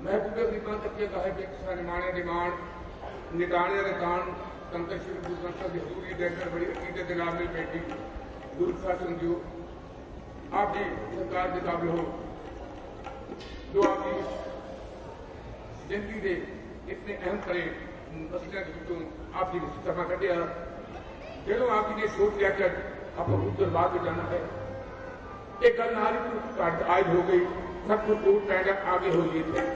महबूबे गरीबां तक ये कहा कि निमाणे निमान निटाने रतान संत श्री गुरु ग्रंथ साहिब की हजूरी देखकर बड़ी अकीदत के नाम में बैठी गुरु साहब समझो आप जी सरकार के काबिल हो जो आपकी जिंदगी के इतने अहम करे मसले तो आप जी ने समा कटिया जो आप जी ने सोच लिया कि आप दरबार में जाना है एक गल नाल आज हो गई सब कुछ टूट पैदा आगे हो गई थे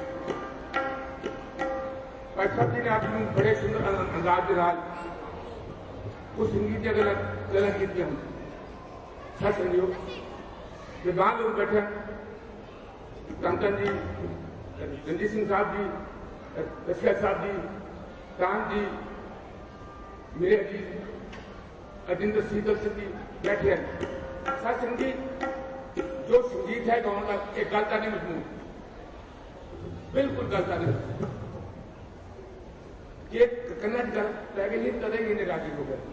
पर सब जी ने आप बड़े सुंदर अंदाज के नाल उस संगीत की गल की हम सच समझो विद्वान लोग बैठे कंकन जी रणजीत सिंह साहब जी रशिया साहब जी कान जी मेरे जी अजिंदर शीतल सिंह जी बैठे हैं सच समझी जो संगीत है गाँव का एक गलता नहीं मजमून बिल्कुल गलता नहीं ये कन्ना की गल रह गई नहीं तदे इन्हें राजी हो गए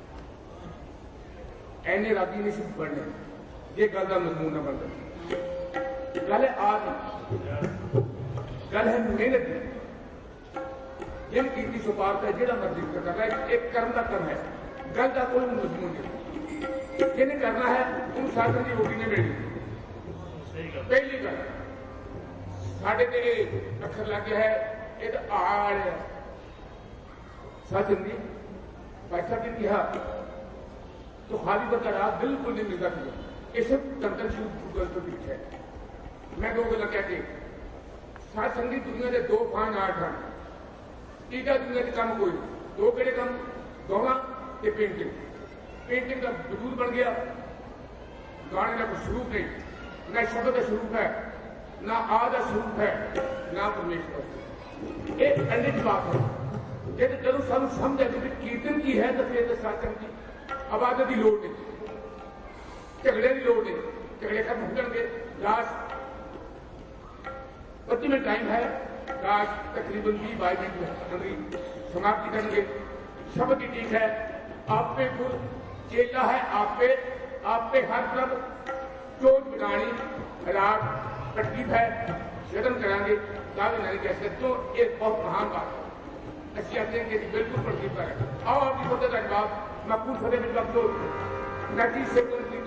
एने राजी नहीं सिर्फ बढ़ने ये गल का मजमून न बनता गल है आज गल है मेहनत जिन की सुपारता है जो मर्जी करता है एक कर्म का कर्म है गल का कोई मजमून नहीं जिन्हें करना है उन शासन की रोटी ने मिली पहली गल साढ़े ते अखर लग गया है ये तो आड़ है सच नहीं भाई साहब ने कहा तो खाली बरकरार बिल्कुल नहीं मिलता ये सिर्फ कंकन गल तो पीछे है मैं दो गल कह के सात संगीत दुनिया के दो फान आठ हैं तीजा दुनिया के काम कोई दो केड़े काम गाना ते पेंटिंग का वजूद बन गया गाने का कोई स्वरूप नहीं न शब्द का स्वरूप है ना आद का स्वरूप है ना परमेश्वर एक अनित बात है जब सब समझ कि कीर्तन की है तो फिर सत्संग की आबादी की लोड़ नहीं झगड़े की लोड़ नहीं झगड़े खत्म हो जाएंगे लास्ट 25 मिनट टाइम है लास्ट तकरीबन 20-22 मिनट समाप्ति करेंगे शब्द की ठीक है आप पे गुर चेला है आप पे हर तरफ चोट बिगाड़ी राग तरकीब है यत्न करांगे दावे नहीं कह सकते तो एक बहुत महान बात है अच्छी आते हैं कि बिल्कुल तरकीब पर है आओ आपकी होते जवाब मकबूल फतेह बिन बख्शो नजीब से